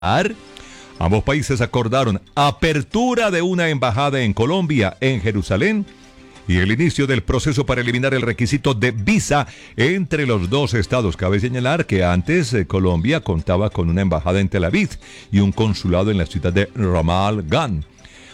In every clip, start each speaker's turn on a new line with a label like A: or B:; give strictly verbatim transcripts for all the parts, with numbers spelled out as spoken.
A: Ambos países acordaron apertura de una embajada en Colombia, en Jerusalén, y el inicio del proceso para eliminar el requisito de visa entre los dos estados. Cabe señalar que antes eh, Colombia contaba con una embajada en Tel Aviv y un consulado en la ciudad de Ramat Gan.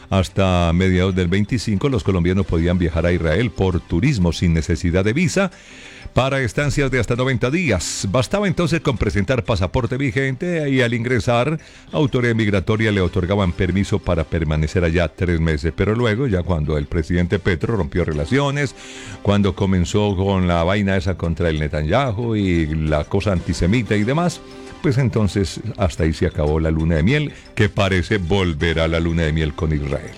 A: Hasta mediados del veinticinco, los colombianos podían viajar a Israel por turismo sin necesidad de visa para estancias de hasta noventa días. Bastaba entonces con presentar pasaporte vigente y al ingresar, autoridad migratoria le otorgaban permiso para permanecer allá tres meses. Pero luego, ya cuando el presidente Petro rompió relaciones, cuando comenzó con la vaina esa contra el Netanyahu y la cosa antisemita y demás, pues entonces hasta ahí se acabó la luna de miel, que parece volver a la luna de miel con Israel.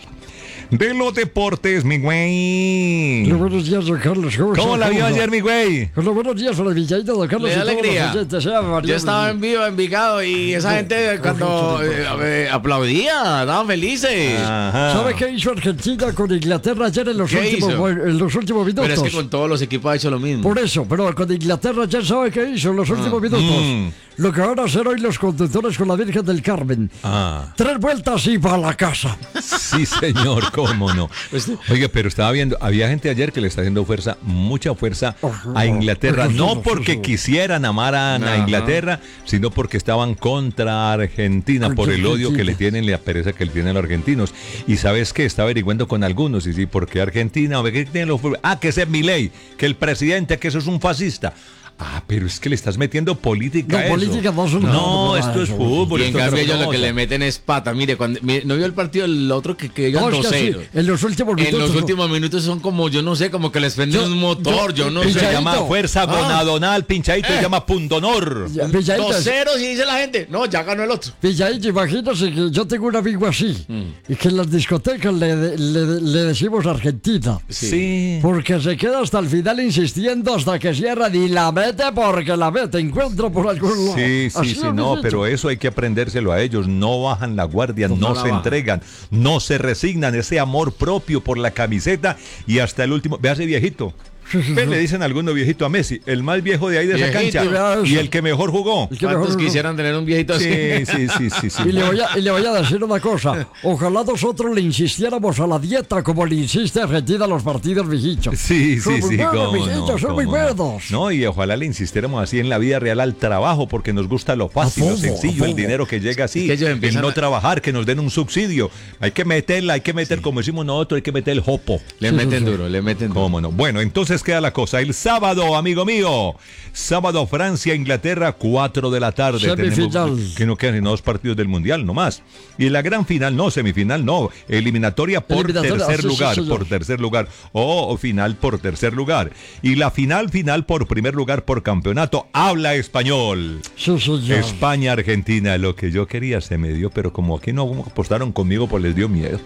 A: De los deportes, mi güey.
B: Hola, buenos días, don Carlos. ¿Cómo,
A: ¿Cómo la vio ayer, mi güey?
B: Hola, buenos días, para Villadito, don Carlos.
C: Le da alegría. Yo estaba en vivo, en Envigado, y esa gente cuando eh, eh, aplaudía, estaban felices.
A: Ajá.
B: ¿Sabe qué hizo Argentina con Inglaterra ayer en los, últimos, en los últimos minutos?
C: Pero es que con todos los equipos ha hecho lo mismo.
B: Por eso, pero con Inglaterra ayer, ¿sabe qué hizo en los últimos ah. minutos? Mm. Lo que van a hacer hoy los conductores con la Virgen del Carmen. Ah. Tres vueltas y para la casa.
A: Sí, señor, cómo no. Oiga, pero estaba viendo, había gente ayer que le está haciendo fuerza, mucha fuerza a Inglaterra. No porque quisieran amar a, a Inglaterra, sino porque estaban contra Argentina por el odio que le tienen, la pereza que le tienen los argentinos. Y ¿sabes qué? Está averiguando con algunos. Y sí, porque Argentina, ¿qué tienen los... Ah, que ese es Milei, que el presidente, que eso es un fascista. Ah, pero es que le estás metiendo política
B: no,
A: a eso.
B: Política no,
A: no, no, esto es fútbol.
C: Y en cambio ellos lo que le meten es pata. Mire, cuando, mire, ¿no vio el partido el otro que quedó
B: no,
C: dos cero?
B: Sí, en los últimos minutos.
C: En los últimos minutos son como, yo no sé, como que les prenden un motor, yo, yo no sé.
A: Se llama fuerza gonadonal, ah. pinchadito, eh. se llama pundonor.
C: dos cero y dice la gente, no, ya ganó el otro.
B: Pilladito, imagínate que yo tengo un amigo así, mm. y que en las discotecas le, le, le decimos Argentina.
A: Sí.
B: Porque se queda hasta el final insistiendo hasta que cierra y la mete porque la te encuentro por algún lado.
A: Sí, sí, sí, no, dicho. Pero eso hay que aprendérselo a ellos. No bajan la guardia, no, no se baja. entregan, no se resignan. Ese amor propio por la camiseta y hasta el último. Ve a ese viejito. Le dicen a alguno viejito a Messi, el más viejo de ahí de viejito, esa cancha y el que mejor jugó.
C: ¿Cuántos mejor quisieran tener un viejito así?
A: Sí, sí, sí, sí, sí.
B: Y, le voy a, y le voy a decir una cosa. Ojalá nosotros le insistiéramos a la dieta como le insiste Argentina a los partidos viejitos.
A: Sí, sí,
B: son
A: sí.
B: Buenos,
A: cómo
B: viejitos,
A: no,
B: son muy buenos.
A: No, y ojalá le insistiéramos así en la vida real al trabajo, porque nos gusta lo fácil, lo sencillo, el dinero que llega así. Es que el no a... trabajar, que nos den un subsidio. Hay que meterla, hay que meter, sí. como decimos nosotros, hay que meter el jopo.
C: Le
B: sí,
C: meten
B: sí,
C: duro, sí. le meten duro.
A: Cómo no. Bueno, entonces queda la cosa. El sábado, amigo mío. Sábado, Francia, Inglaterra, cuatro de la tarde.
B: Semifinal.
A: Tenemos que no quedan sino dos partidos del Mundial, nomás. Y la gran final, no, semifinal, no. Eliminatoria por
B: Eliminatoria,
A: tercer
B: sí,
A: lugar,
B: sí,
A: por tercer lugar. O, o final por tercer lugar. Y la final, final por primer lugar por campeonato. Habla español.
B: Sí, señor.
A: España, Argentina. Lo que yo quería se me dio, pero como aquí no apostaron conmigo, pues les dio miedo.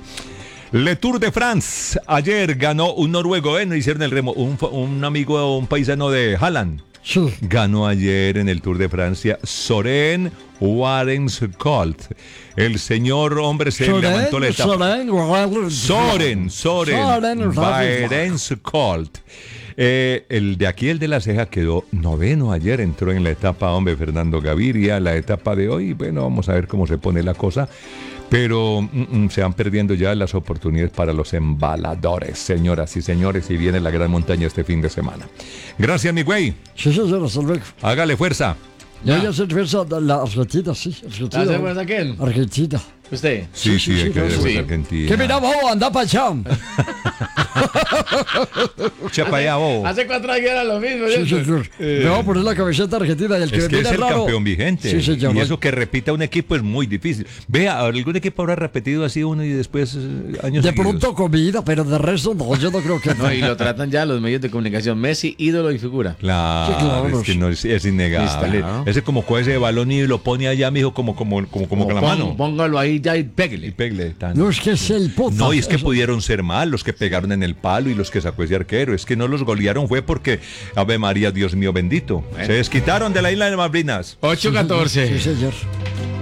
A: Le Tour de France. Ayer ganó un noruego, ¿eh? No hicieron el remo. Un, un amigo, un paisano de Haaland.
B: Sí.
A: Ganó ayer en el Tour de Francia Søren Warensholt. El señor hombre se
B: Soren,
A: levantó la etapa.
B: Soren,
A: Soren, Soren Warensholt. Eh, el de aquí, el de la ceja, quedó noveno ayer, entró en la etapa, hombre, Fernando Gaviria, la etapa de hoy. Bueno, vamos a ver cómo se pone la cosa. Pero mm, mm, se van perdiendo ya las oportunidades para los embaladores, señoras y señores, y viene la gran montaña este fin de semana. Gracias, mi güey.
B: Sí, señor, hasta luego.
A: Hágale fuerza.
B: Ya, ya se fuerza la Argentina, sí. Argentina.
C: ¿Hace fuerza quién?
B: Argentina.
C: ¿Usted?
A: Sí, sí, sí, hay que ver
C: sí.
A: Argentina.
B: ¿Qué mira vos? Anda pa' allá.
A: Chepa allá, vos.
C: Hace cuatro años era lo mismo.
B: Sí, señor. Eh. Me voy a poner la camiseta argentina y el que
A: es que es el
B: raro,
A: campeón vigente.
B: Sí, señor.
A: Y eso que repita un equipo es muy difícil. Vea, algún equipo habrá repetido así uno y después eh, años
B: De
A: seguidos.
B: pronto comida, pero de resto no, yo no creo que
C: no. Y lo tratan ya los medios de comunicación. Messi, ídolo y figura.
A: Claro,
B: sí, claro.
A: Es que no es, es innegable. Claro. Ese como coge ese balón y lo pone allá, mijo, como, como, como, como con la mano.
C: Póngalo ahí ya y pégale.
A: Y pégale.
B: No, es que es el puto.
A: No, y es que eso. Pudieron ser mal los que pegaron en el palo y los que sacó ese arquero. Es que no los golearon, fue porque, Ave María, Dios mío bendito. Bueno. Se desquitaron de la isla de Malvinas.
C: ocho catorce.
B: Sí, señor.